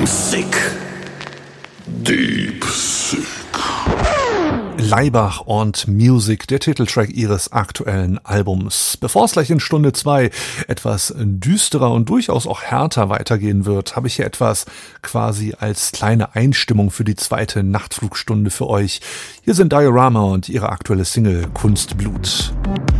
Sick. Deep Sick. Laibach und Music, der Titeltrack ihres aktuellen Albums. Bevor es gleich in Stunde 2 etwas düsterer und durchaus auch härter weitergehen wird, habe ich hier etwas quasi als kleine Einstimmung für die zweite Nachtflugstunde für euch. Hier sind Diorama und ihre aktuelle Single Kunstblut.